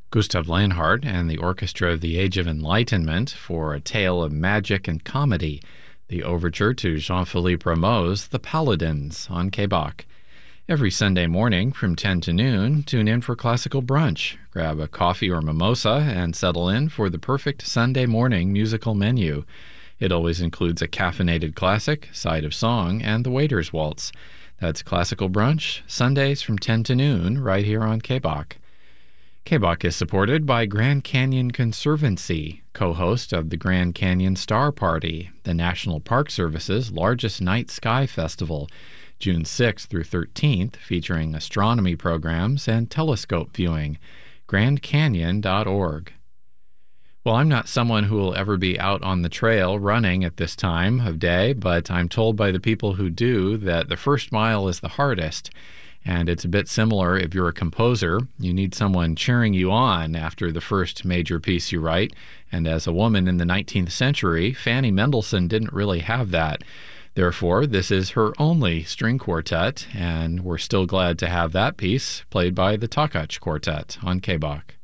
Gustav Leonhardt and the Orchestra of the Age of Enlightenment for a tale of magic and comedy, the overture to Jean-Philippe Rameau's The Paladins on KBAQ. Every Sunday morning from 10 to noon, tune in for Classical Brunch. Grab a coffee or mimosa and settle in for the perfect Sunday morning musical menu. It always includes a caffeinated classic, side of song, and the Waiter's Waltz. That's Classical Brunch, Sundays from 10 to noon, right here on KBAQ. KBAQ is supported by Grand Canyon Conservancy, co-host of the Grand Canyon Star Party, the National Park Service's largest night sky festival, June 6th through 13th, featuring astronomy programs and telescope viewing. GrandCanyon.org. Well, I'm not someone who will ever be out on the trail running at this time of day, but I'm told by the people who do that the first mile is the hardest. And it's a bit similar if you're a composer. You need someone cheering you on after the first major piece you write. And as a woman in the 19th century, Fanny Mendelssohn didn't really have that. Therefore, this is her only string quartet, and we're still glad to have that piece played by the Takach Quartet on KBAQ.